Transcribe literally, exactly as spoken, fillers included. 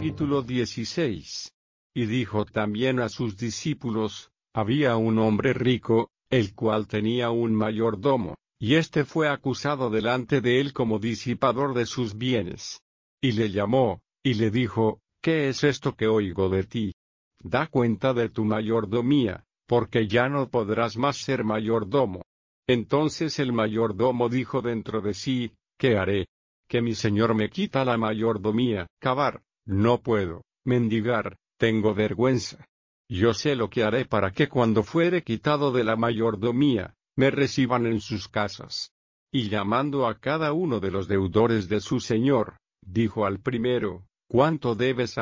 Capítulo dieciséis. Y dijo también a sus discípulos: había un hombre rico, el cual tenía un mayordomo, y éste fue acusado delante de él como disipador de sus bienes. Y le llamó, y le dijo: ¿qué es esto que oigo de ti? Da cuenta de tu mayordomía, porque ya no podrás más ser mayordomo. Entonces el mayordomo dijo dentro de sí: ¿qué haré? Que mi señor me quita la mayordomía. Cavar, no puedo; mendigar, tengo vergüenza. Yo sé lo que haré para que cuando fuere quitado de la mayordomía, me reciban en sus casas. Y llamando a cada uno de los deudores de su señor, dijo al primero: ¿cuánto debes